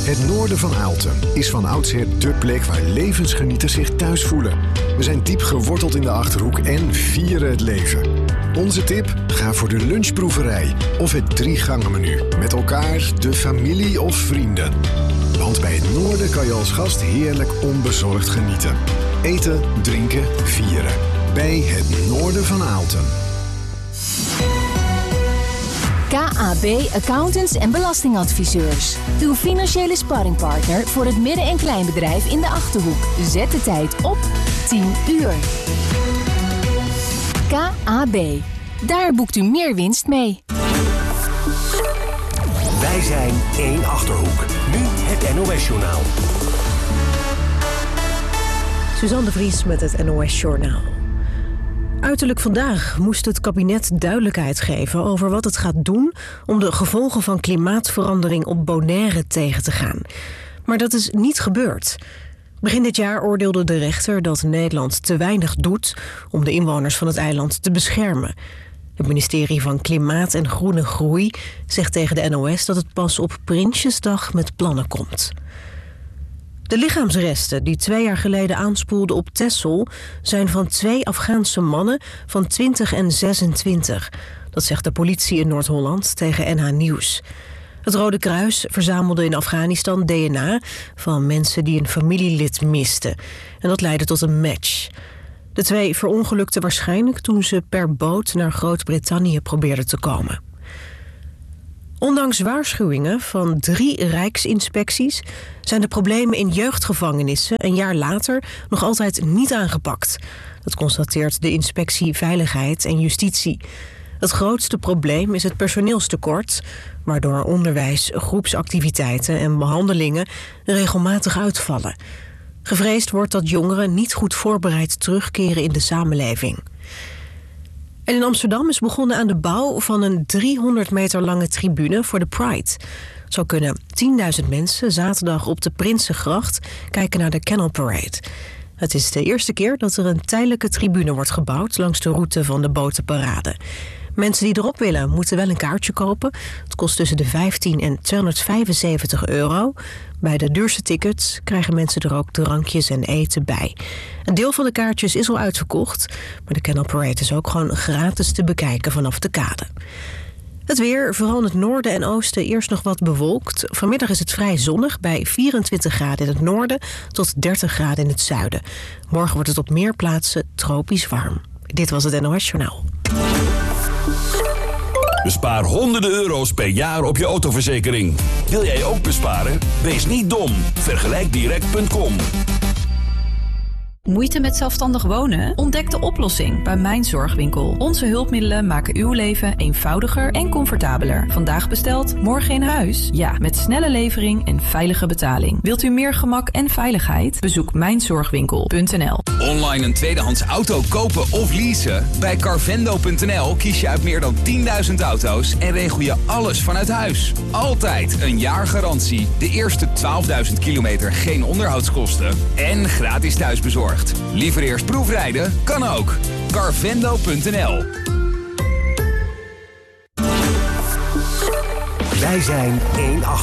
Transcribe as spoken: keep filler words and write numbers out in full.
Het noorden van Aalten is van oudsher dé plek waar levensgenieters zich thuis voelen. We zijn diep geworteld in de Achterhoek en vieren het leven. Onze tip? Ga voor de lunchproeverij of het drie gangen menu. Met elkaar, de familie of vrienden. Want bij het noorden kan je als gast heerlijk onbezorgd genieten. Eten, drinken, vieren. Bij het noorden van Aalten. K A B Accountants en Belastingadviseurs. Uw financiële sparringpartner voor het midden- en kleinbedrijf in de Achterhoek. Zet de tijd op tien uur. K A B. Daar boekt u meer winst mee. Wij zijn één Achterhoek. Nu het N O S-journaal. Suzanne de Vries met het N O S-journaal. Uiterlijk vandaag moest het kabinet duidelijkheid geven over wat het gaat doen om de gevolgen van klimaatverandering op Bonaire tegen te gaan. Maar dat is niet gebeurd. Begin dit jaar oordeelde de rechter dat Nederland te weinig doet om de inwoners van het eiland te beschermen. Het ministerie van Klimaat en Groene Groei zegt tegen de N O S dat het pas op Prinsjesdag met plannen komt. De lichaamsresten die twee jaar geleden aanspoelden op Texel zijn van twee Afghaanse mannen van twintig en zesentwintig. Dat zegt de politie in Noord-Holland tegen N H Nieuws. Het Rode Kruis verzamelde in Afghanistan D N A van mensen die een familielid misten. En dat leidde tot een match. De twee verongelukten waarschijnlijk toen ze per boot naar Groot-Brittannië probeerden te komen. Ondanks waarschuwingen van drie rijksinspecties zijn de problemen in jeugdgevangenissen een jaar later nog altijd niet aangepakt. Dat constateert de Inspectie Veiligheid en Justitie. Het grootste probleem is het personeelstekort, waardoor onderwijs, groepsactiviteiten en behandelingen regelmatig uitvallen. Gevreesd wordt dat jongeren niet goed voorbereid terugkeren in de samenleving. En in Amsterdam is begonnen aan de bouw van een driehonderd meter lange tribune voor de Pride. Zo kunnen tienduizend mensen zaterdag op de Prinsengracht kijken naar de Canal Parade. Het is de eerste keer dat er een tijdelijke tribune wordt gebouwd langs de route van de botenparade. Mensen die erop willen moeten wel een kaartje kopen. Het kost tussen de vijftien en tweehonderdvijfenzeventig euro. Bij de duurste tickets krijgen mensen er ook drankjes en eten bij. Een deel van de kaartjes is al uitverkocht, maar de Canal Parade is ook gewoon gratis te bekijken vanaf de kade. Het weer, vooral in het noorden en oosten, eerst nog wat bewolkt. Vanmiddag is het vrij zonnig bij vierentwintig graden in het noorden tot dertig graden in het zuiden. Morgen wordt het op meer plaatsen tropisch warm. Dit was het N O S-journaal. Bespaar honderden euro's per jaar op je autoverzekering. Wil jij ook besparen? Wees niet dom. Vergelijk direct punt com. Moeite met zelfstandig wonen? Ontdek de oplossing bij Mijn Zorgwinkel. Onze hulpmiddelen maken uw leven eenvoudiger en comfortabeler. Vandaag besteld, morgen in huis? Ja, met snelle levering en veilige betaling. Wilt u meer gemak en veiligheid? Bezoek mijn zorgwinkel punt n l. Online een tweedehands auto kopen of leasen? Bij carvendo punt n l kies je uit meer dan tienduizend auto's en regel je alles vanuit huis. Altijd een jaar garantie, de eerste twaalfduizend kilometer geen onderhoudskosten en gratis thuisbezorgd. Liever eerst proefrijden? Kan ook. carvendo punt n l. Wij zijn één Achterhoek.